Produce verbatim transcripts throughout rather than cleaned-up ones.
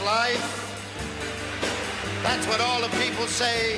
life. That's what all the people say.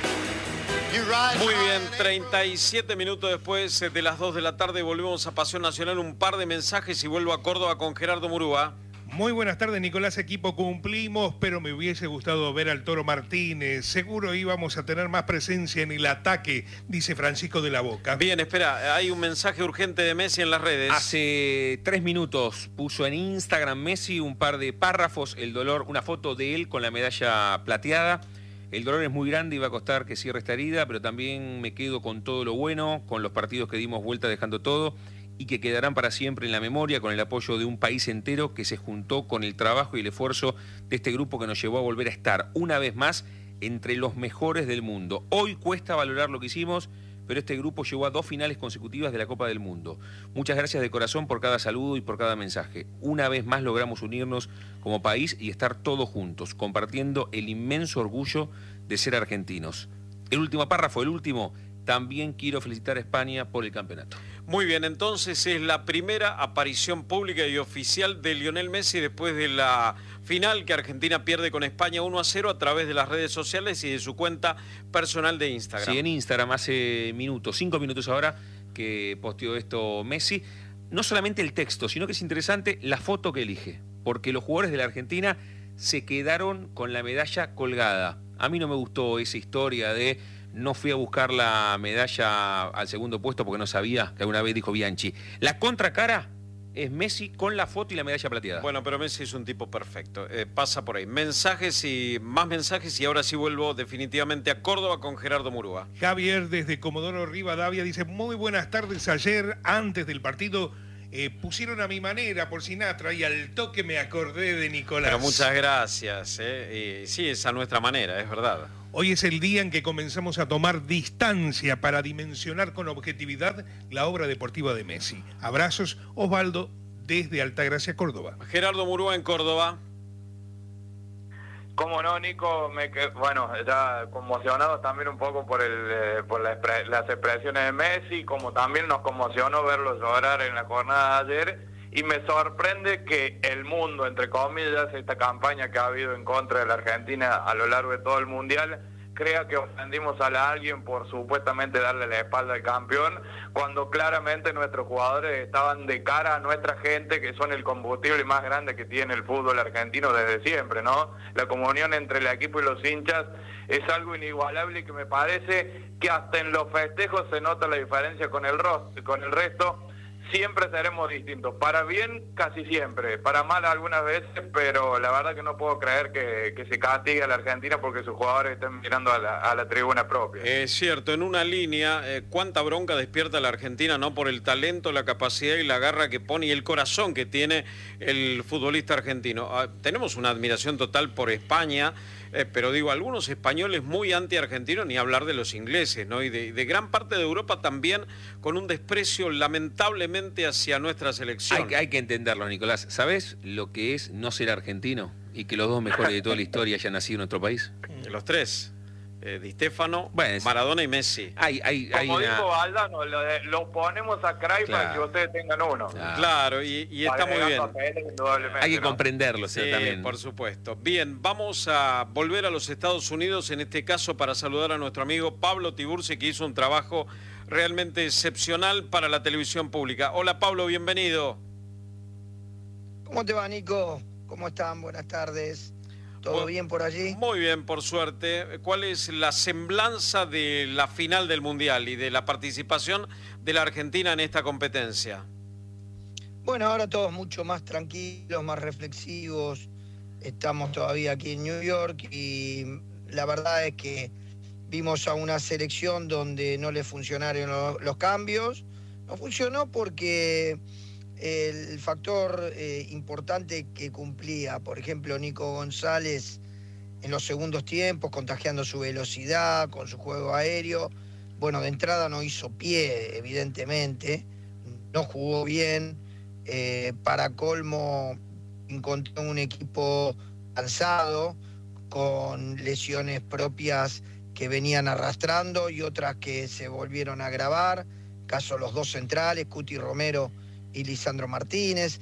Muy bien, treinta y siete minutos después de las dos de la tarde volvemos a Pasión Nacional. Un par de mensajes y vuelvo a Córdoba con Gerardo Murúa. Muy buenas tardes, Nicolás, equipo, cumplimos, pero me hubiese gustado ver al Toro Martínez. Seguro íbamos a tener más presencia en el ataque, dice Francisco de la Boca. Bien, espera, hay un mensaje urgente de Messi en las redes. Hace tres minutos puso en Instagram Messi un par de párrafos, el dolor, una foto de él con la medalla plateada. El dolor es muy grande y va a costar que cierre esta herida, pero también me quedo con todo lo bueno, con los partidos que dimos vuelta dejando todo y que quedarán para siempre en la memoria, con el apoyo de un país entero que se juntó con el trabajo y el esfuerzo de este grupo que nos llevó a volver a estar una vez más entre los mejores del mundo. Hoy cuesta valorar lo que hicimos, pero este grupo llegó a dos finales consecutivas de la Copa del Mundo. Muchas gracias de corazón por cada saludo y por cada mensaje. Una vez más logramos unirnos como país y estar todos juntos, compartiendo el inmenso orgullo de ser argentinos. El último párrafo, el último, también quiero felicitar a España por el campeonato. Muy bien, entonces es la primera aparición pública y oficial de Lionel Messi después de la final que Argentina pierde con España uno a cero a través de las redes sociales y de su cuenta personal de Instagram. Sí, en Instagram hace minutos, cinco minutos ahora que posteó esto Messi. No solamente el texto, sino que es interesante la foto que elige, porque los jugadores de la Argentina se quedaron con la medalla colgada. A mí no me gustó esa historia de no fui a buscar la medalla al segundo puesto porque no sabía, que alguna vez dijo Bianchi. La contracara es Messi con la foto y la medalla plateada. Bueno, pero Messi es un tipo perfecto. Eh, pasa por ahí. Mensajes y más mensajes y ahora sí vuelvo definitivamente a Córdoba con Gerardo Murúa. Javier desde Comodoro Rivadavia dice, muy buenas tardes. Ayer, antes del partido, eh, pusieron A Mi Manera por Sinatra y al toque me acordé de Nicolás. Pero muchas gracias. Eh. Y sí, es a nuestra manera, es verdad. Hoy es el día en que comenzamos a tomar distancia para dimensionar con objetividad la obra deportiva de Messi. Abrazos, Osvaldo, desde Altagracia, Córdoba. Gerardo Murúa en Córdoba. Cómo no, Nico, me que, bueno, ya conmocionado también un poco por el eh, por la expre las expresiones de Messi, como también nos conmocionó verlo llorar en la jornada de ayer. Y me sorprende que el mundo, entre comillas, esta campaña que ha habido en contra de la Argentina a lo largo de todo el Mundial, crea que ofendimos a alguien por supuestamente darle la espalda al campeón, cuando claramente nuestros jugadores estaban de cara a nuestra gente, que son el combustible más grande que tiene el fútbol argentino desde siempre, ¿no? La comunión entre el equipo y los hinchas es algo inigualable y que me parece que hasta en los festejos se nota la diferencia con el, rostro, con el resto. Siempre seremos distintos, para bien casi siempre, para mal algunas veces, pero la verdad que no puedo creer que, que se castigue a la Argentina porque sus jugadores estén mirando a la, a la tribuna propia. Es cierto, en una línea, eh, cuánta bronca despierta la Argentina, ¿no? Por el talento, la capacidad y la garra que pone y el corazón que tiene el futbolista argentino. Ah, tenemos una admiración total por España, eh, pero digo, algunos españoles muy anti-argentinos, ni hablar de los ingleses, ¿no? Y de, de gran parte de Europa también con un desprecio lamentablemente hacia nuestra selección. Hay, hay que entenderlo, Nicolás. ¿Sabés lo que es no ser argentino y que los dos mejores de toda la historia hayan nacido en nuestro país? Los tres. Eh, Di Stéfano, bueno, Maradona y Messi. Hay, hay, hay Como una... dijo Valdano, lo, de, lo ponemos a Cruyff Claro. para que ustedes tengan uno. Claro, claro y, y está muy bien. Papeles, indudablemente, Hay que ¿no? comprenderlo, Sí, sí, también. por supuesto. Bien, vamos a volver a los Estados Unidos, en este caso para saludar a nuestro amigo Pablo Tiburci, que hizo un trabajo realmente excepcional para la televisión pública. Hola Pablo, bienvenido. ¿Cómo te va, Nico? ¿Cómo están? Buenas tardes. ¿Todo Bueno, bien por allí? Muy bien, por suerte. ¿Cuál es la semblanza de la final del Mundial y de la participación de la Argentina en esta competencia? Bueno, ahora todos mucho más tranquilos, más reflexivos. Estamos todavía aquí en New York y la verdad es que vimos a una selección donde no le funcionaron los, los cambios. No funcionó porque el factor eh, importante que cumplía, por ejemplo, Nico González en los segundos tiempos, contagiando su velocidad, con su juego aéreo. Bueno, de entrada no hizo pie, evidentemente, no jugó bien. Eh, para colmo, encontró un equipo cansado, con lesiones propias que venían arrastrando y otras que se volvieron a agravar. Caso los dos centrales, Cuti Romero y Lisandro Martínez.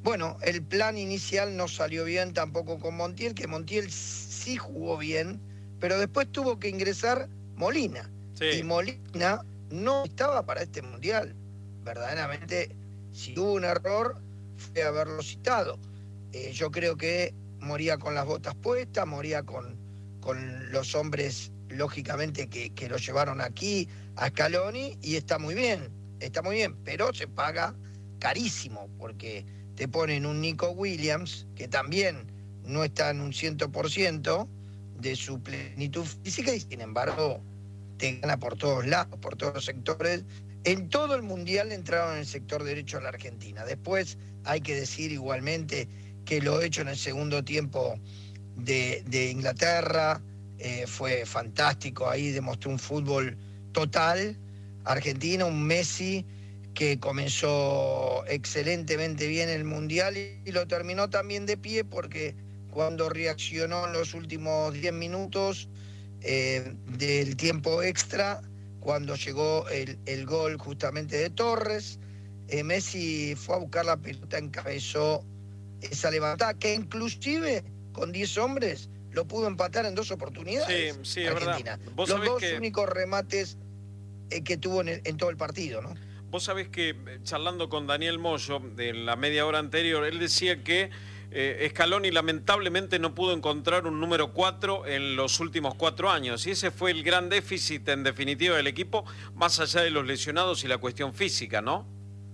bueno, el plan inicial no salió bien tampoco con Montiel, que Montiel sí jugó bien, pero después tuvo que ingresar Molina. Sí. Y Molina no estaba para este Mundial. Verdaderamente, si hubo un error, fue haberlo citado. Eh, yo creo que moría con las botas puestas, moría con, con los hombres, lógicamente, que, que lo llevaron aquí a Scaloni, y está muy bien, está muy bien, pero se paga carísimo, porque te ponen un Nico Williams, que también no está en un cien por ciento de su plenitud física, y sin embargo te gana por todos lados, por todos los sectores. En todo el Mundial entraron en el sector derecho a la Argentina. Después hay que decir igualmente que lo hecho en el segundo tiempo de, de Inglaterra eh, fue fantástico. Ahí demostró un fútbol total. Argentina, un Messi que comenzó excelentemente bien el Mundial y lo terminó también de pie, porque cuando reaccionó en los últimos diez minutos eh, del tiempo extra, cuando llegó el, el gol justamente de Torres, eh, Messi fue a buscar la pelota, encabezó esa levantada, que inclusive con diez hombres lo pudo empatar en dos oportunidades. Sí, sí, es Argentina. verdad. ¿Vos Los sabés dos que... únicos remates eh, que tuvo en, el, en todo el partido, ¿no? Vos sabés que, charlando con Daniel Moyo de la media hora anterior, él decía que eh, Scaloni lamentablemente no pudo encontrar un número cuatro en los últimos cuatro años, y ese fue el gran déficit en definitiva del equipo, más allá de los lesionados y la cuestión física, ¿no?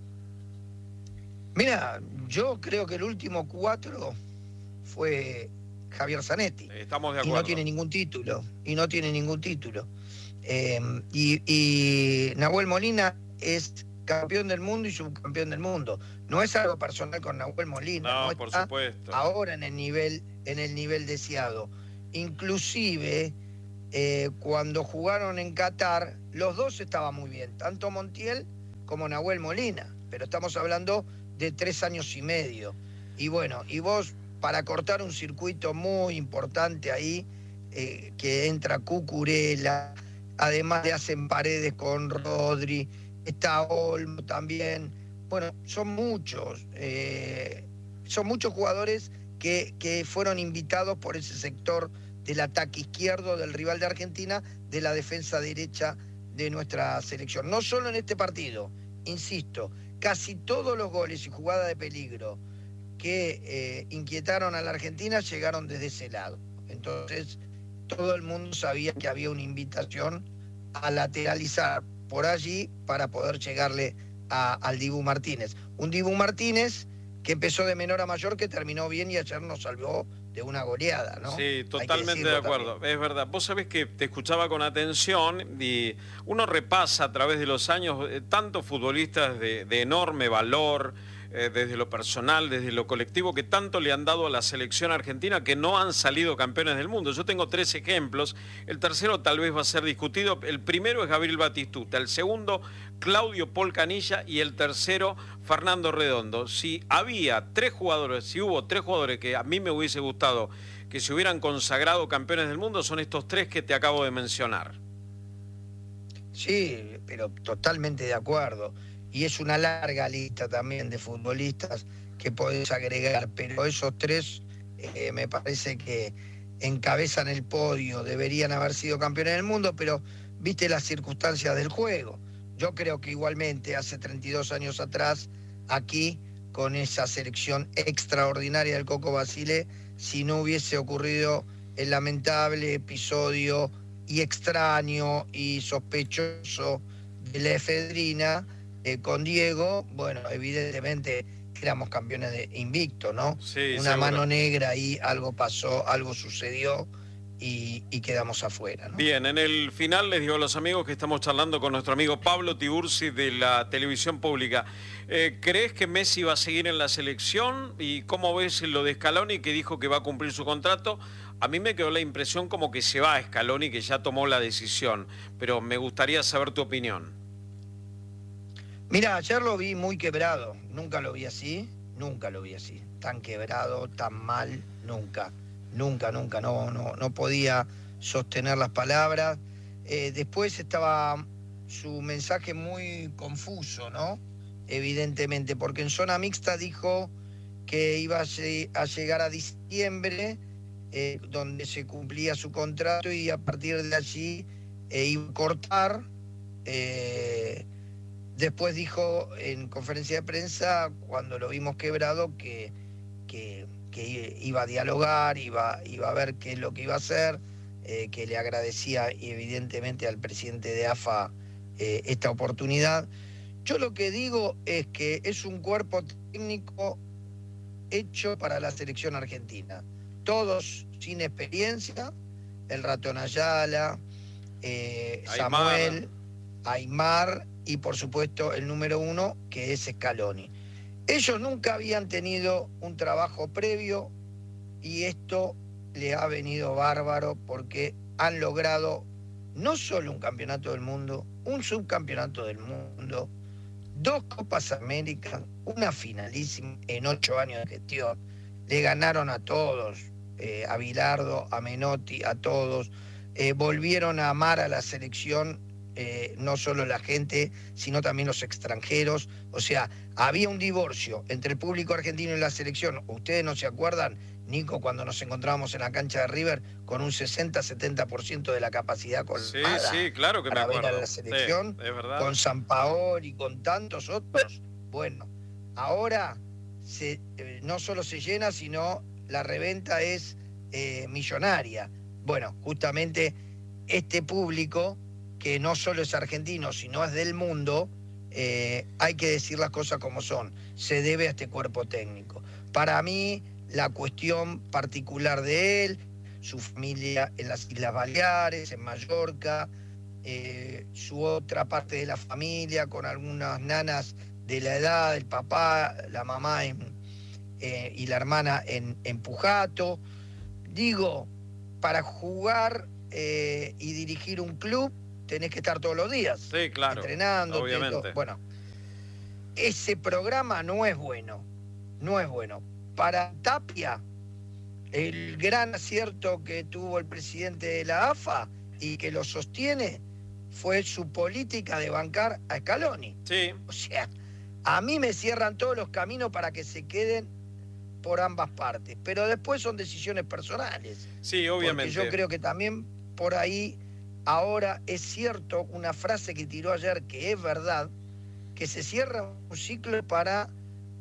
Mira, yo creo que el último cuatro fue Javier Zanetti. Estamos de acuerdo. Y no tiene ningún título, y no tiene ningún título. Eh, y, y Nahuel Molina es campeón del mundo y subcampeón del mundo. No es algo personal con Nahuel Molina. No, no por está supuesto. Ahora en el nivel, en el nivel deseado. Inclusive, eh, cuando jugaron en Qatar, los dos estaban muy bien, tanto Montiel como Nahuel Molina. Pero estamos hablando de tres años y medio. Y bueno, y vos, para cortar un circuito muy importante ahí, eh, que entra Cucurella, además le hacen Paredes con Rodri, está Olmo también. Bueno, son muchos, eh, son muchos jugadores que, que fueron invitados por ese sector del ataque izquierdo del rival de Argentina, de la defensa derecha de nuestra selección. No solo en este partido, insisto, casi todos los goles y jugadas de peligro que eh, inquietaron a la Argentina llegaron desde ese lado. Entonces, todo el mundo sabía que había una invitación a lateralizar por allí para poder llegarle a, al Dibu Martínez. Un Dibu Martínez que empezó de menor a mayor, que terminó bien y ayer nos salvó de una goleada, ¿no? Sí, totalmente de acuerdo, también. Es verdad. Vos sabés que te escuchaba con atención y uno repasa a través de los años eh, tantos futbolistas de, de enorme valor, eh, desde lo personal, desde lo colectivo, que tanto le han dado a la selección argentina, que no han salido campeones del mundo. Yo tengo tres ejemplos, el tercero tal vez va a ser discutido. El primero es Gabriel Batistuta, el segundo Claudio Paul Canilla y el tercero Fernando Redondo. Si había tres jugadores, si hubo tres jugadores que a mí me hubiese gustado que se hubieran consagrado campeones del mundo, son estos tres que te acabo de mencionar. Sí, pero totalmente de acuerdo. Y es una larga lista también de futbolistas que podés agregar, pero esos tres eh, me parece que encabezan el podio, deberían haber sido campeones del mundo, pero viste las circunstancias del juego. Yo creo que igualmente hace treinta y dos años atrás, aquí, con esa selección extraordinaria del Coco Basile, si no hubiese ocurrido el lamentable episodio y extraño y sospechoso de la efedrina eh, con Diego, bueno, evidentemente éramos campeones de invicto, ¿no? Sí, una seguro. Mano negra ahí, algo pasó, algo sucedió y, y quedamos afuera, ¿no? Bien, en el final les digo a los amigos que estamos charlando con nuestro amigo Pablo Tiburci de la televisión pública. Eh, ¿Crees que Messi va a seguir en la selección? ¿Y cómo ves lo de Scaloni, que dijo que va a cumplir su contrato? A mí me quedó la impresión como que se va a Scaloni, que ya tomó la decisión, pero me gustaría saber tu opinión. Mira, ayer lo vi muy quebrado, nunca lo vi así, nunca lo vi así, tan quebrado, tan mal, nunca, nunca, nunca, no, no, no podía sostener las palabras. Eh, después estaba su mensaje muy confuso, ¿no? Evidentemente, porque en zona mixta dijo que iba a, a llegar a diciembre, eh, donde se cumplía su contrato, y a partir de allí eh, iba a cortar. Eh, después dijo en conferencia de prensa, cuando lo vimos quebrado, que, que, que iba a dialogar, iba, iba a ver qué es lo que iba a hacer, eh, que le agradecía evidentemente al presidente de A F A eh, esta oportunidad. Yo lo que digo es que es un cuerpo técnico hecho para la selección argentina. Todos sin experiencia, el Ratón Ayala, eh, Samuel, Aymar y por supuesto el número uno, que es Scaloni. Ellos nunca habían tenido un trabajo previo y esto le ha venido bárbaro porque han logrado no solo un campeonato del mundo, un subcampeonato del mundo, dos Copas América, una finalísima en ocho años de gestión. Le ganaron a todos, eh, a Bilardo, a Menotti, a todos. Eh, volvieron a amar a la selección, eh, no solo la gente, sino también los extranjeros. O sea, había un divorcio entre el público argentino y la selección. Ustedes no se acuerdan, Nico, cuando nos encontrábamos en la cancha de River con un sesenta a setenta por ciento de la capacidad colmada. Sí, sí, claro que me acuerdo. Para ver a la selección, sí, es verdad. Con Sampaoli y con tantos otros. Bueno, ahora se, eh, no solo se llena, sino la reventa es eh, millonaria. Bueno, justamente este público, que no solo es argentino, sino es del mundo, eh, hay que decir las cosas como son. Se debe a este cuerpo técnico. Para mí, la cuestión particular de él, su familia en las Islas Baleares, en Mallorca, eh, su otra parte de la familia con algunas nanas de la edad, el papá, la mamá en, eh, y la hermana en, en Pujato. Digo, para jugar eh, y dirigir un club tenés que estar todos los días. Sí, claro. Entrenando. Obviamente. Bueno, ese programa no es bueno. No es bueno. Para Tapia, el gran acierto que tuvo el presidente de la A F A y que lo sostiene fue su política de bancar a Scaloni. Sí. O sea, a mí me cierran todos los caminos para que se queden por ambas partes, pero después son decisiones personales. Sí, obviamente. Porque yo creo que también por ahí ahora es cierto una frase que tiró ayer que es verdad, que se cierra un ciclo para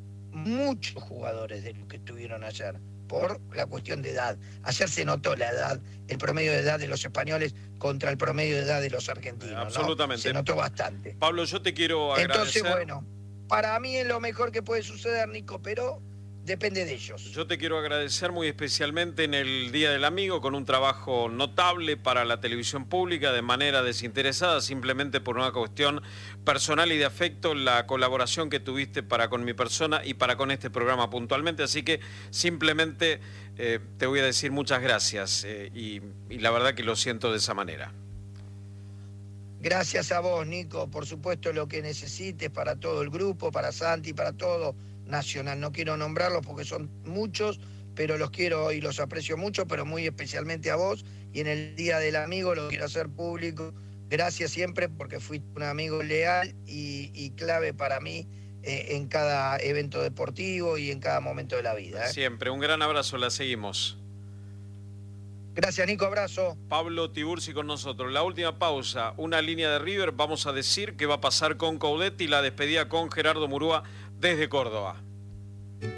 muchos jugadores de los que estuvieron ayer, por la cuestión de edad. Ayer se notó la edad, el promedio de edad de los españoles contra el promedio de edad de los argentinos. Absolutamente. ¿No? Se notó bastante. Pablo, yo te quiero agradecer. Entonces, bueno, para mí es lo mejor que puede suceder, Nico, pero depende de ellos. Yo te quiero agradecer muy especialmente en el Día del Amigo, con un trabajo notable para la televisión pública de manera desinteresada, simplemente por una cuestión personal y de afecto, la colaboración que tuviste para con mi persona y para con este programa puntualmente. Así que simplemente eh, te voy a decir muchas gracias eh, y, y la verdad que lo siento de esa manera. Gracias a vos, Nico. Por supuesto, lo que necesites para todo el grupo, para Santi, para todo Nacional. No quiero nombrarlos porque son muchos, pero los quiero y los aprecio mucho, pero muy especialmente a vos. Y en el Día del Amigo lo quiero hacer público. Gracias siempre porque fuiste un amigo leal y, y clave para mí eh, en cada evento deportivo y en cada momento de la vida. ¿eh? Siempre. Un gran abrazo. La seguimos. Gracias, Nico. Abrazo. Pablo Tiburci con nosotros. La última pausa. Una línea de River. Vamos a decir qué va a pasar con Coudet y la despedida con Gerardo Murúa desde Córdoba.